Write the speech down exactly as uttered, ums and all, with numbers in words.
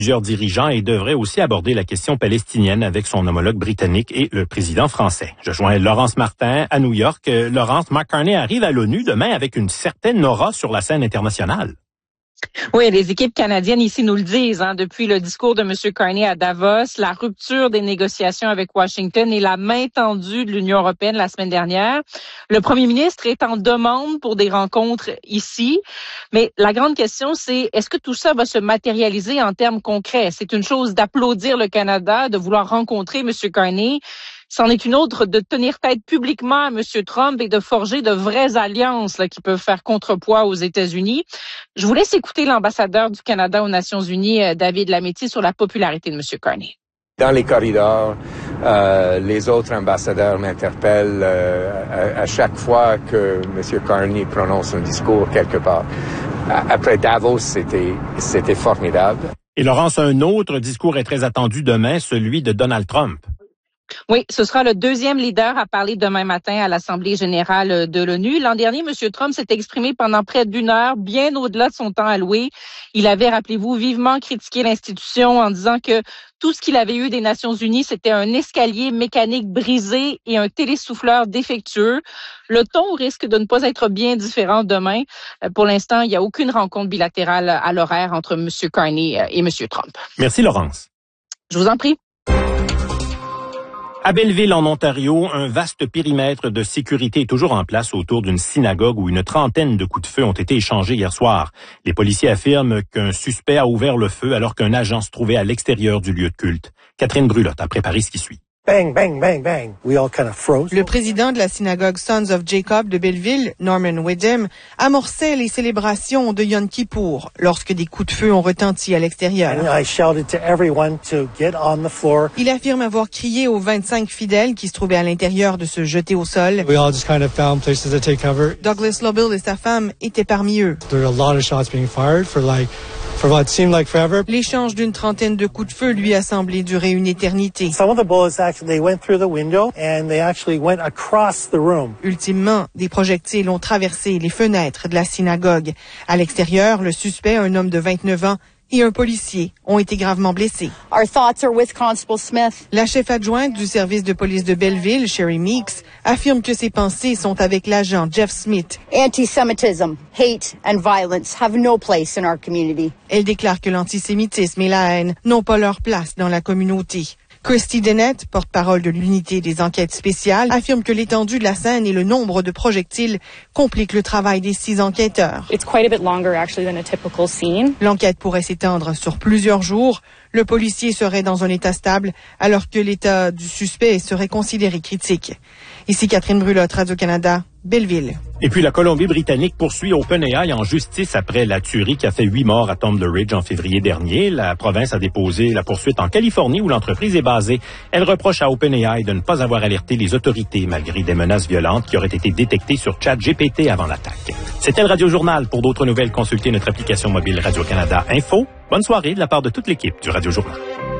plusieurs dirigeants et devrait aussi aborder la question palestinienne avec son homologue britannique et le président français. Je joins Laurence Martin à New York. Euh, Laurence, Mark Carney arrive à l'ONU demain avec une certaine aura sur la scène internationale. Oui, les équipes canadiennes ici nous le disent, hein, depuis le discours de M. Carney à Davos, la rupture des négociations avec Washington et la main tendue de l'Union européenne la semaine dernière. Le premier ministre est en demande pour des rencontres ici, mais la grande question, c'est est-ce que tout ça va se matérialiser en termes concrets? C'est une chose d'applaudir le Canada, de vouloir rencontrer M. Carney. C'en est une autre de tenir tête publiquement à M. Trump et de forger de vraies alliances là, qui peuvent faire contrepoids aux États-Unis. Je vous laisse écouter l'ambassadeur du Canada aux Nations Unies, David Lametti, sur la popularité de M. Carney. Dans les corridors, euh, les autres ambassadeurs m'interpellent euh, à, à chaque fois que M. Carney prononce un discours quelque part. Après Davos, c'était, c'était formidable. Et Laurence, un autre discours est très attendu demain, celui de Donald Trump. Oui, ce sera le deuxième leader à parler demain matin à l'Assemblée générale de l'ONU. L'an dernier, M. Trump s'est exprimé pendant près d'une heure, bien au-delà de son temps alloué. Il avait, rappelez-vous, vivement critiqué l'institution en disant que tout ce qu'il avait eu des Nations unies, c'était un escalier mécanique brisé et un télésouffleur défectueux. Le ton risque de ne pas être bien différent demain. Pour l'instant, il n'y a aucune rencontre bilatérale à l'horaire entre M. Carney et M. Trump. Merci, Laurence. Je vous en prie. À Belleville, en Ontario, un vaste périmètre de sécurité est toujours en place autour d'une synagogue où une trentaine de coups de feu ont été échangés hier soir. Les policiers affirment qu'un suspect a ouvert le feu alors qu'un agent se trouvait à l'extérieur du lieu de culte. Catherine Brulotte a préparé ce qui suit. Bang, bang, bang, bang. We all kind of froze. Le président de la synagogue Sons of Jacob de Belleville, Norman Widem, amorçait les célébrations de Yom Kippour lorsque des coups de feu ont retenti à l'extérieur. I shouted to everyone to get on the floor. Il affirme avoir crié aux vingt-cinq fidèles qui se trouvaient à l'intérieur de se jeter au sol. We all just kind of found places to take cover. Douglas Lobill et sa femme étaient parmi eux. There were a lot of shots being fired for like For what seemed like forever. L'échange d'une trentaine de coups de feu lui a semblé durer une éternité. Some of the bullets actually they went through the window and they actually went across the room. Ultimement, des projectiles ont traversé les fenêtres de la synagogue. À l'extérieur, le suspect, un homme de vingt-neuf ans, et un policier ont été gravement blessés. Our thoughts are with Constable Smith. La chef adjointe du service de police de Belleville, Sherry Meeks, affirme que ses pensées sont avec l'agent Jeff Smith. Anti-Semitism, hate and violence have no place in our community. Elle déclare que l'antisémitisme et la haine n'ont pas leur place dans la communauté. Christy Dennett, porte-parole de l'unité des enquêtes spéciales, affirme que l'étendue de la scène et le nombre de projectiles compliquent le travail des six enquêteurs. It's quite a bit longer actually than a typical scene. L'enquête pourrait s'étendre sur plusieurs jours. Le policier serait dans un état stable, alors que l'état du suspect serait considéré critique. Ici Catherine Brulotte, Radio-Canada, Belleville. Et puis la Colombie-Britannique poursuit OpenAI en justice après la tuerie qui a fait huit morts à Thunder Ridge en février dernier. La province a déposé la poursuite en Californie où l'entreprise est basée. Elle reproche à OpenAI de ne pas avoir alerté les autorités malgré des menaces violentes qui auraient été détectées sur ChatGPT avant l'attaque. C'était le Radio-Journal. Pour d'autres nouvelles, consultez notre application mobile Radio-Canada Info. Bonne soirée de la part de toute l'équipe du Radio-Journal.